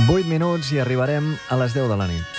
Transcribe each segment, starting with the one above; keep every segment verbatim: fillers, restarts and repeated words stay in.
vuit minuts i arribarem a les deu de la nit.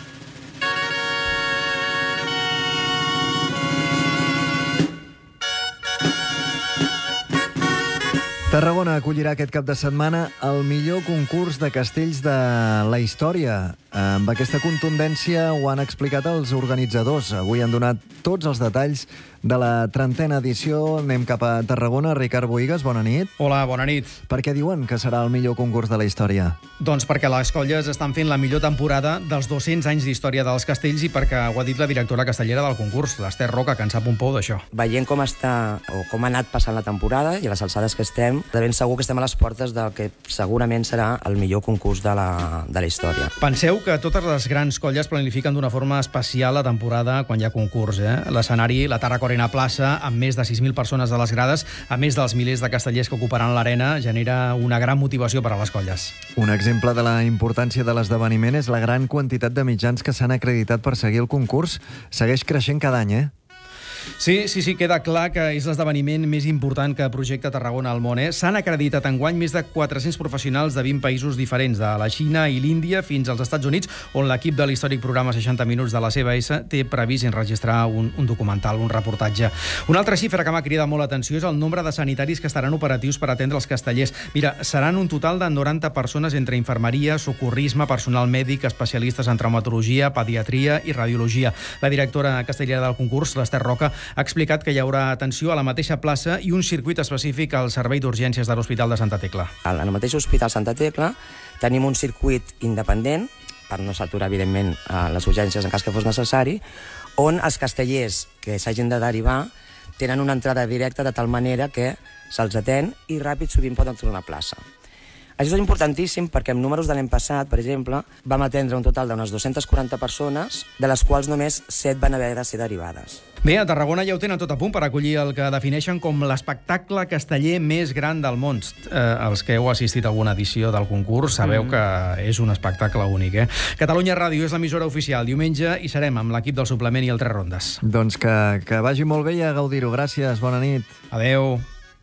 Tarragona acollirà aquest cap de setmana el millor concurs de castells de la història. Amb aquesta contundència ho han explicat els organitzadors. Avui han donat tots els detalls de la trentena edició. Anem cap a Tarragona. Ricard Bohigas, bona nit. Hola, bona nit. Per què diuen que serà el millor concurs de la història? Doncs perquè les colles estan fent la millor temporada dels dos-cents anys d'història dels castells i perquè ho ha dit la directora castellera del concurs, l'Ester Roca, que en sap un pou d'això. Veient com està o com ha anat passant la temporada i a les alçades que estem, de ben segur que estem a les portes del que segurament serà el millor concurs de la, de la història. Penseu que totes les grans colles planifiquen d'una forma especial la temporada quan hi ha concurs. Eh? L'escenari, la Tara Corena Plaça, amb més de sis mil persones a les grades, a més dels milers de castellers que ocuparan l'arena, genera una gran motivació per a les colles. Un exemple de la importància de l'esdeveniment és la gran quantitat de mitjans que s'han acreditat per seguir el concurs. Segueix creixent cada any, eh? Sí, sí, sí, queda clar que és l'esdeveniment més important que projecta Tarragona al món. Eh? S'han acreditat enguany més de quatre-cents professionals de vint països diferents, de la Xina i l'Índia fins als Estats Units, on l'equip de l'històric programa seixanta minuts de la C B S té previst enregistrar un, un documental, un reportatge. Una altra xifra que m'ha cridat molt l'atenció és el nombre de sanitaris que estaran operatius per atendre els castellers. Mira, seran un total de noranta persones entre infermeria, socorrisme, personal mèdic, especialistes en traumatologia, pediatria i radiologia. La directora castellera del concurs, l'Ester Roca, ha explicat que hi haurà atenció a la mateixa plaça i un circuit específic al servei d'urgències de l'Hospital de Santa Tecla. Al mateix Hospital Santa Tecla tenim un circuit independent, per no saturar, evidentment, les urgències en cas que fos necessari, on els castellers que s'hagin de derivar tenen una entrada directa de tal manera que se'ls atén i ràpid sovint poden trobar una plaça. Això és importantíssim perquè amb números de l'any passat, per exemple, vam atendre un total d'unes dues-centes quaranta persones, de les quals només set van haver de ser derivades. Bé, a Tarragona ja ho tenen tot a punt per acollir el que defineixen com l'espectacle casteller més gran del món. Eh, els que heu assistit a alguna edició del concurs sabeu mm. que és un espectacle únic. Eh? Catalunya Ràdio és l'emissora oficial. Diumenge hi serem amb l'equip del suplement i el Tres Rondes. Doncs que, que vagi molt bé i a gaudir-ho. Gràcies, bona nit. Adeu.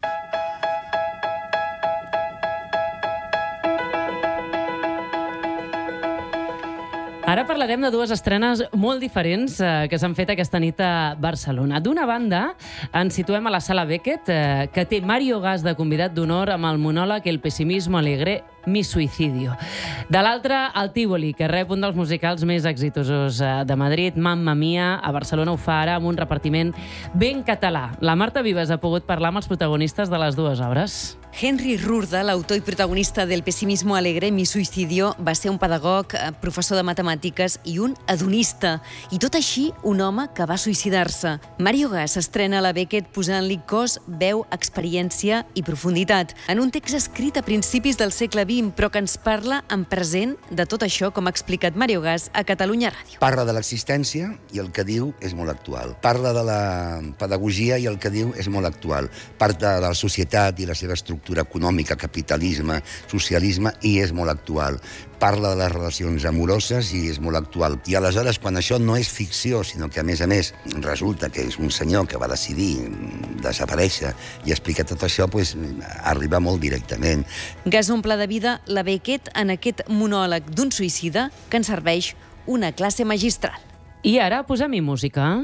Ara parlarem de dues estrenes molt diferents eh, que s'han fet aquesta nit a Barcelona. D'una banda, ens situem a la Sala Beckett, eh, que té Mario Gas de convidat d'honor amb el monòleg El pesimismo alegre, mi suicidio. De l'altra, el Tívoli, que rep un dels musicals més exitosos de Madrid, Mamma Mia. A Barcelona ho fa ara amb un repartiment ben català. La Marta Vives ha pogut parlar amb els protagonistes de les dues obres. Henry Rurda, l'autor i protagonista del Pesimismo alegre, mi suicidio, va ser un pedagog, professor de matemàtiques i un hedonista. I tot així, un home que va suïcidar-se. Mario Gas estrena a la Beckett posant-li cos, veu, experiència i profunditat. En un text escrit a principis del segle vint, però que ens parla en present de tot això, com ha explicat Mario Gas a Catalunya Ràdio. Parla de l'existència i el que diu és molt actual. Parla de la pedagogia i el que diu és molt actual. Parla de la societat i la seva estructura econòmica, capitalisme, socialisme, i és molt actual. Parla de les relacions amoroses i és molt actual. I aleshores, quan això no és ficció, sinó que, a més a més, resulta que és un senyor que va decidir desaparèixer i explicar tot això, doncs, arriba molt directament. Gas omple de vida la Beckett en aquest monòleg d'un suïcida que ens serveix una classe magistral. I ara posem-hi música.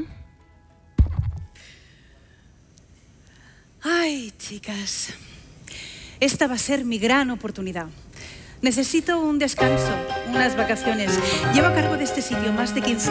Ay, chicas, esta va a ser mi gran oportunidad. Necesito un descanso, unas vacaciones. Llevo a cargo de este sitio más de quince